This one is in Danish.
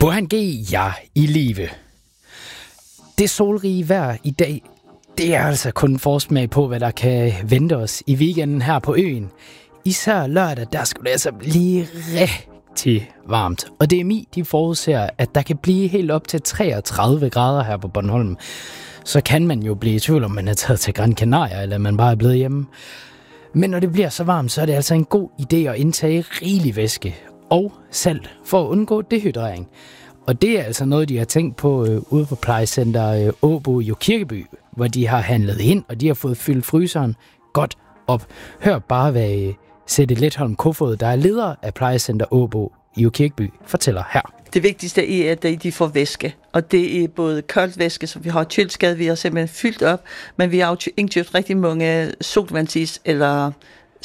Burhan G, ja, i live. Det solrige vejr i dag, det er altså kun en forsmag på, hvad der kan vente os i weekenden her på øen. Især lørdag, der skulle det altså blive rigtig varmt. Og DMI, de forudser, at der kan blive helt op til 33 grader her på Bornholm. Så kan man jo blive i tvivl, om man er taget til Gran Canaria, eller man bare er blevet hjemme. Men når det bliver så varmt, så er det altså en god idé at indtage rigelig væske og salt for at undgå dehydrering. Og det er altså noget, de har tænkt på ude på plejecenter Åbo i Kirkeby, hvor de har handlet ind, og de har fået fyldt fryseren godt op. Hør bare, hvad Sætte Letholm Kofod, der er leder af plejecenter Åbo i Kirkeby, fortæller her. Det vigtigste er, at de får væske, og det er både koldt væske, som vi har køleskab, vi har simpelthen fyldt op, men vi har jo indkøbt rigtig mange solvandsis eller